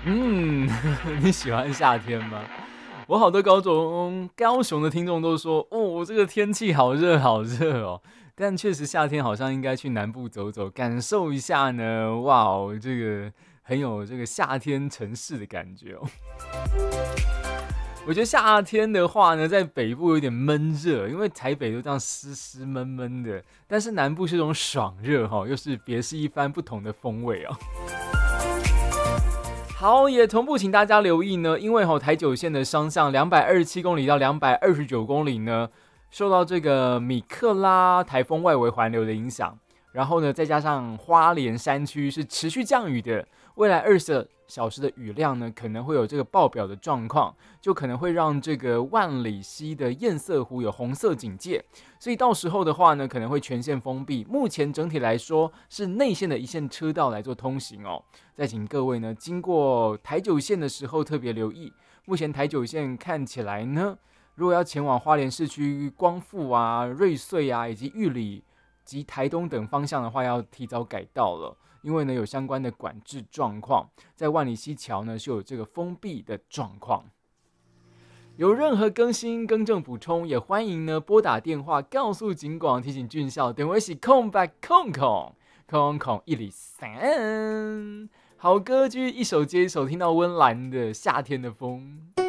嗯，你喜欢夏天吗？我好多高雄的听众都说，哦，这个天气好热好热哦。但确实夏天好像应该去南部走走，感受一下呢。哇哦，这个很有这个夏天城市的感觉哦。我觉得夏天的话呢，在北部有点闷热，因为台北都这样湿湿闷闷的，但是南部是种爽热哈，又是别是一番不同的风味哦。好，也同步请大家留意呢，因为台九线的商向227公里到229公里呢，受到这个米克拉台风外围环流的影响，然后呢，再加上花莲山区是持续降雨的，未来24小时的雨量呢，可能会有这个爆表的状况，就可能会让这个万里溪的堰塞湖有红色警戒，所以到时候的话呢，可能会全线封闭。目前整体来说是内线的一线车道来做通行哦。再请各位呢，经过台九线的时候特别留意。目前台九线看起来呢，如果要前往花莲市区光复啊、瑞穗啊以及玉里及台东等方向的话，要提早改道了。因为呢有相关的管制状况，在万里溪桥呢是有这个封闭的状况。有任何更新、更正、补充，也欢迎呢拨打电话告诉警广，提醒俊孝。等我是空白空空空空103，好歌剧一首接一首，听到温岚的《夏天的风》。